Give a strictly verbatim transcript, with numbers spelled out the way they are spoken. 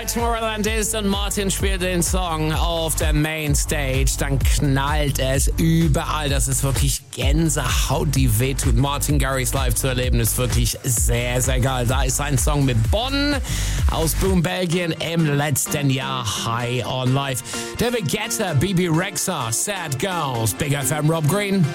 Tomorrowland ist und Martin spielt den Song auf der Mainstage, dann knallt es überall. Das ist wirklich Gänsehaut, die wehtut. Martin Garrix live zu erleben, ist wirklich sehr, sehr geil. Da ist ein Song mit Bonn aus Boom, Belgien im letzten Jahr High on Life. David Guetta, B B Rexha, Sad Girls, Big F M, Rob Green.